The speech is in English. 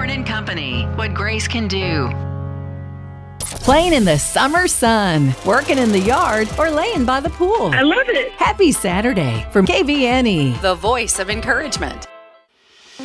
Lauren & Company, what Grace can do. Playing in the summer sun, working in the yard, or laying by the pool. I love it. Happy Saturday from KVNE. The voice of encouragement.